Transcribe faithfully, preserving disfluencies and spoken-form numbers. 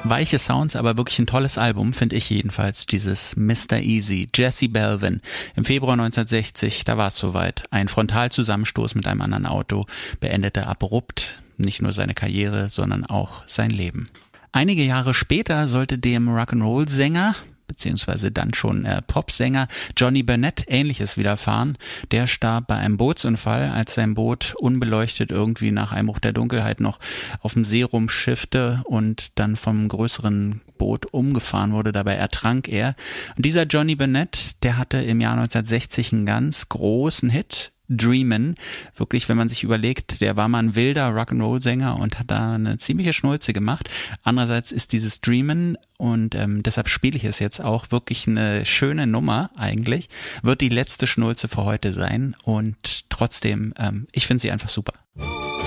weiche Sounds, aber wirklich ein tolles Album, finde ich jedenfalls, dieses Mister Easy. Jesse Belvin. Im Februar neunzehnhundertsechzig, da war es soweit. Ein Frontalzusammenstoß mit einem anderen Auto beendete abrupt nicht nur seine Karriere, sondern auch sein Leben. Einige Jahre später sollte dem Rock'n'Roll-Sänger, beziehungsweise dann schon äh, Popsänger Johnny Burnett Ähnliches widerfahren. Der starb bei einem Bootsunfall, als sein Boot unbeleuchtet irgendwie nach Einbruch der Dunkelheit noch auf dem See rumschiffte und dann vom größeren Boot umgefahren wurde. Dabei ertrank er. Und dieser Johnny Burnett, der hatte im Jahr neunzehnhundertsechzig einen ganz großen Hit, Dreamin'. Wirklich, wenn man sich überlegt, der war mal ein wilder Rock'n'Roll-Sänger und hat da eine ziemliche Schnulze gemacht. Andererseits ist dieses Dreamin' und ähm, deshalb spiele ich es jetzt auch, wirklich eine schöne Nummer eigentlich. Wird die letzte Schnulze für heute sein und trotzdem, ähm, ich finde sie einfach super.